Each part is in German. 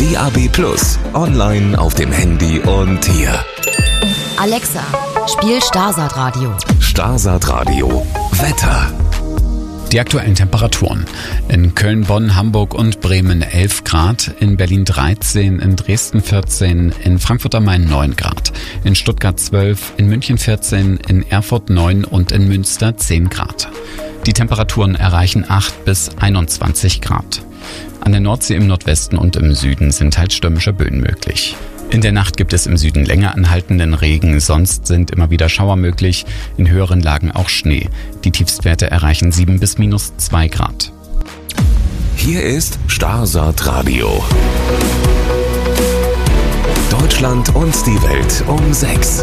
DAB+, online auf dem Handy und hier. Alexa, spiel Starsat Radio. Starsat Radio. Wetter. Die aktuellen Temperaturen. In Köln, Bonn, Hamburg und Bremen 11 Grad, in Berlin 13, in Dresden 14, in Frankfurt am Main 9 Grad, in Stuttgart 12, in München 14, in Erfurt 9 und in Münster 10 Grad. Die Temperaturen erreichen 8 bis 21 Grad. An der Nordsee im Nordwesten und im Süden sind teils stürmische Böen möglich. In der Nacht gibt es im Süden länger anhaltenden Regen, sonst sind immer wieder Schauer möglich, in höheren Lagen auch Schnee. Die Tiefstwerte erreichen 7 bis -2 Grad. Hier ist Starsat Radio. Deutschland und die Welt um 6.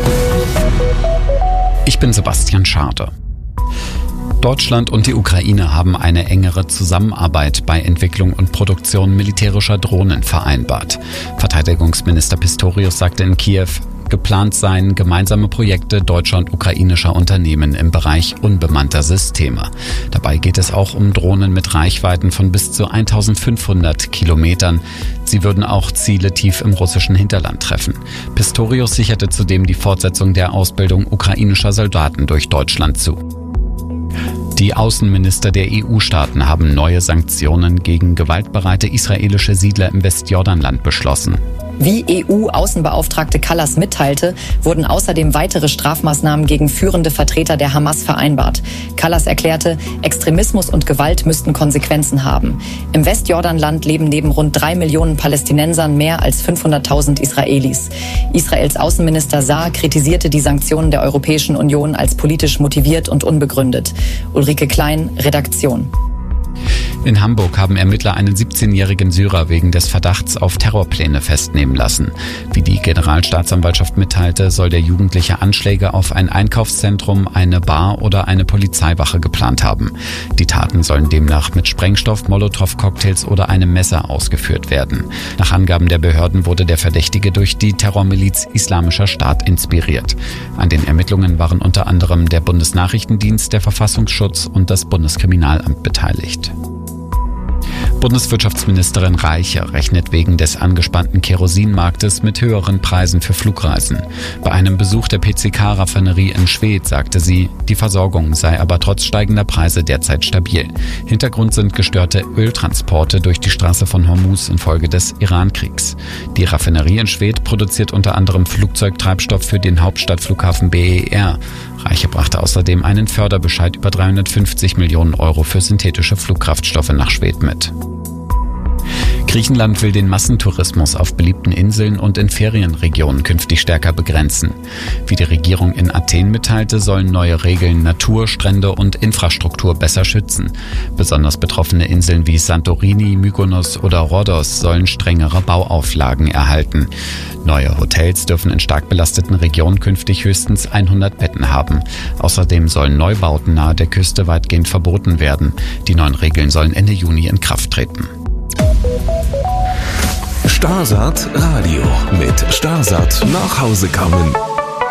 Ich bin Sebastian Schade. Deutschland und die Ukraine haben eine engere Zusammenarbeit bei Entwicklung und Produktion militärischer Drohnen vereinbart. Verteidigungsminister Pistorius sagte in Kiew, geplant seien gemeinsame Projekte deutscher und ukrainischer Unternehmen im Bereich unbemannter Systeme. Dabei geht es auch um Drohnen mit Reichweiten von bis zu 1500 Kilometern. Sie würden auch Ziele tief im russischen Hinterland treffen. Pistorius sicherte zudem die Fortsetzung der Ausbildung ukrainischer Soldaten durch Deutschland zu. Die Außenminister der EU-Staaten haben neue Sanktionen gegen gewaltbereite israelische Siedler im Westjordanland beschlossen. Wie EU-Außenbeauftragte Kallas mitteilte, wurden außerdem weitere Strafmaßnahmen gegen führende Vertreter der Hamas vereinbart. Kallas erklärte, Extremismus und Gewalt müssten Konsequenzen haben. Im Westjordanland leben neben rund 3 Millionen Palästinensern mehr als 500.000 Israelis. Israels Außenminister Saar kritisierte die Sanktionen der Europäischen Union als politisch motiviert und unbegründet. Ulrike Klein, Redaktion. In Hamburg haben Ermittler einen 17-jährigen Syrer wegen des Verdachts auf Terrorpläne festnehmen lassen. Wie die Generalstaatsanwaltschaft mitteilte, soll der Jugendliche Anschläge auf ein Einkaufszentrum, eine Bar oder eine Polizeiwache geplant haben. Die Taten sollen demnach mit Sprengstoff, Molotow-Cocktails oder einem Messer ausgeführt werden. Nach Angaben der Behörden wurde der Verdächtige durch die Terrormiliz Islamischer Staat inspiriert. An den Ermittlungen waren unter anderem der Bundesnachrichtendienst, der Verfassungsschutz und das Bundeskriminalamt beteiligt. Bundeswirtschaftsministerin Reiche rechnet wegen des angespannten Kerosinmarktes mit höheren Preisen für Flugreisen. Bei einem Besuch der PCK-Raffinerie in Schwedt sagte sie, die Versorgung sei aber trotz steigender Preise derzeit stabil. Hintergrund sind gestörte Öltransporte durch die Straße von Hormuz infolge des Iran-Kriegs. Die Raffinerie in Schwedt produziert unter anderem Flugzeugtreibstoff für den Hauptstadtflughafen BER. Reiche brachte außerdem einen Förderbescheid über 350 Millionen Euro für synthetische Flugkraftstoffe nach Schwedt mit. Griechenland will den Massentourismus auf beliebten Inseln und in Ferienregionen künftig stärker begrenzen. Wie die Regierung in Athen mitteilte, sollen neue Regeln Natur, Strände und Infrastruktur besser schützen. Besonders betroffene Inseln wie Santorini, Mykonos oder Rhodos sollen strengere Bauauflagen erhalten. Neue Hotels dürfen in stark belasteten Regionen künftig höchstens 100 Betten haben. Außerdem sollen Neubauten nahe der Küste weitgehend verboten werden. Die neuen Regeln sollen Ende Juni in Kraft treten. Starsat Radio mit Starsat nach Hause kommen.